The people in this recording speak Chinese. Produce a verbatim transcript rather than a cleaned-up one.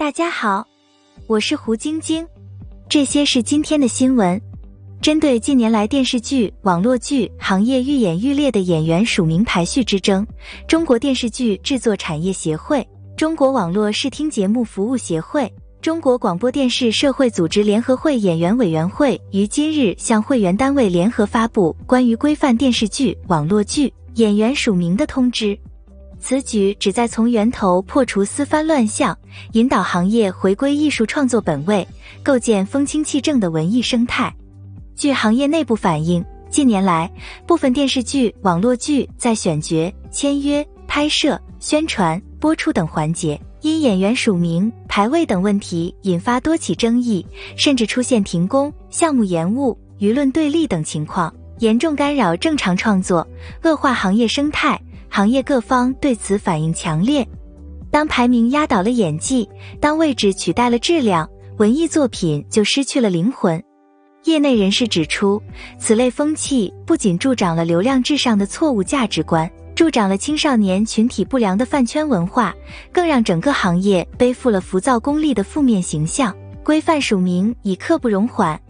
大家好，我是胡晶晶，这些是今天的新闻。针对近年来电视剧、网络剧行业愈演愈烈的演员署名排序之争，中国电视剧制作产业协会、中国网络视听节目服务协会、中国广播电视社会组织联合会演员委员会于今日向会员单位联合发布关于规范电视剧、网络剧演员署名的通知。此举旨在从源头破除私翻乱象，引导行业回归艺术创作本位，构建风清气正的文艺生态。据行业内部反映，近年来部分电视剧、网络剧在选角、签约、拍摄、宣传、播出等环节，因演员署名、排位等问题引发多起争议，甚至出现停工、项目延误、舆论对立等情况，严重干扰正常创作，恶化行业生态。行业各方对此反应强烈。当排名压倒了演技，当位置取代了质量，文艺作品就失去了灵魂。业内人士指出，此类风气不仅助长了流量至上的错误价值观，助长了青少年群体不良的饭圈文化，更让整个行业背负了浮躁功利的负面形象。规范署名已刻不容缓，